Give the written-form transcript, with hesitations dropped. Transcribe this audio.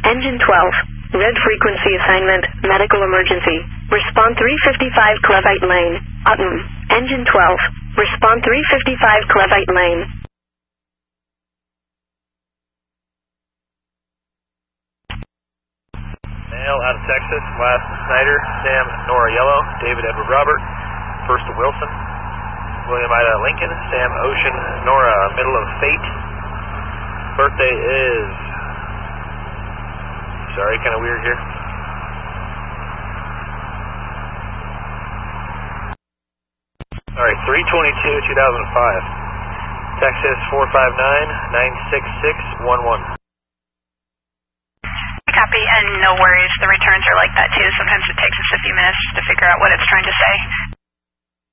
Engine 12. Red frequency assignment, medical emergency. Respond 355 Clevite Lane, Utton. Engine 12. Respond 355 Clevite Lane. Male out of Texas, last Snyder, Sam Nora Yellow, David Edward Robert, first to Wilson, William Ida Lincoln, Sam Ocean Nora, middle of Fate. Birthday is, sorry, kind of weird here. Alright, 3/22/2005, Texas 459-96611. Copy, and no worries, the returns are like that too. Sometimes it takes us a few minutes to figure out what it's trying to say.